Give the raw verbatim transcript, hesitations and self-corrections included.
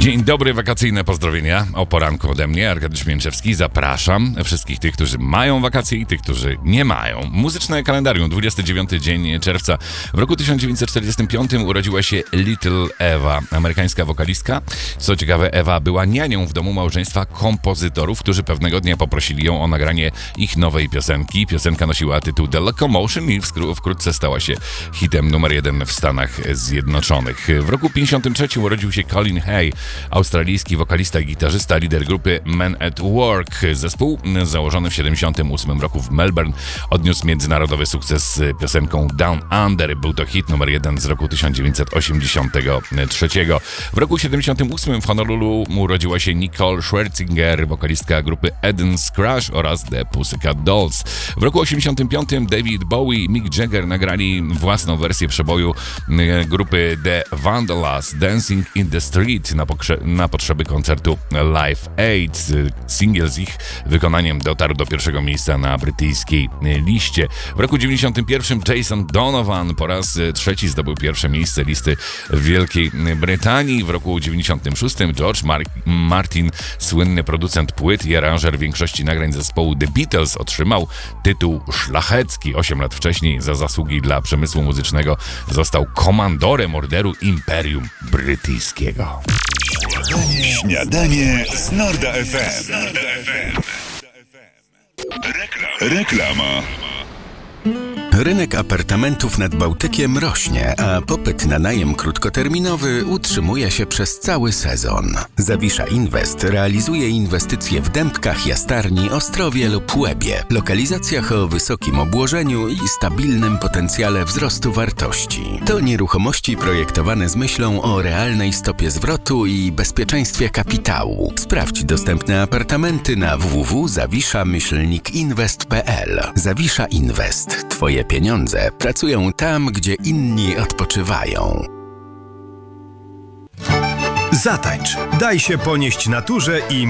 Dzień dobry, wakacyjne pozdrowienia o poranku ode mnie, Arkadiusz Mięczewski. Zapraszam wszystkich tych, którzy mają wakacje i tych, którzy nie mają. Muzyczne kalendarium, dwudziesty dziewiąty dzień czerwca. W roku tysiąc dziewięćset czterdziestym piątym urodziła się Little Eva, amerykańska wokalistka. Co ciekawe, Ewa była nianią w domu małżeństwa kompozytorów, którzy pewnego dnia poprosili ją o nagranie ich nowej piosenki. Piosenka nosiła tytuł The Locomotion i wkrótce stała się hitem numer jeden w Stanach Zjednoczonych. W roku pięćdziesiątym trzecim urodził się Colin Hay, australijski wokalista i gitarzysta, lider grupy Men at Work. Zespół, założony w siedemdziesiątym ósmym roku w Melbourne, odniósł międzynarodowy sukces z piosenką Down Under. Był to hit numer jeden z roku tysiąc dziewięćset osiemdziesiątego trzeciego. W roku siedemdziesiątym ósmym w Honolulu urodziła się Nicole Scherzinger, wokalistka grupy Eden's Crush oraz The Pussycat Dolls. W roku osiemdziesiątym piątym David Bowie i Mick Jagger nagrali własną wersję przeboju grupy The Vandellas, Dancing in the Street, na, na potrzeby koncertu Live Aid. Singiel z ich wykonaniem dotarł do pierwszego miejsca na brytyjskiej liście. W roku dziewięćdziesiątym pierwszym Jason Donovan po raz trzeci zdobył pierwsze miejsce listy w Wielkiej Brytanii. W roku dziewięćdziesiątym szóstym George Mar- Martin, słynny producent płyt i aranżer większości nagrań zespołu The Beatles, otrzymał tytuł szlachecki. Osiem lat wcześniej za zasługi dla przemysłu muzycznego został komandorem orderu Imperium Brytyjskiego. Śniadanie, Śniadanie z Norda F M. Reklama. Reklama. Rynek apartamentów nad Bałtykiem rośnie, a popyt na najem krótkoterminowy utrzymuje się przez cały sezon. Zawisza Invest realizuje inwestycje w Dębkach, Jastarni, Ostrowie lub Łebie, lokalizacjach o wysokim obłożeniu i stabilnym potencjale wzrostu wartości. To nieruchomości projektowane z myślą o realnej stopie zwrotu i bezpieczeństwie kapitału. Sprawdź dostępne apartamenty na w w w kropka zawisza myślnik inwest kropka p l. Zawisza Invest. Twoje pieniądze pracują tam, gdzie inni odpoczywają. Zatańcz, daj się ponieść naturze i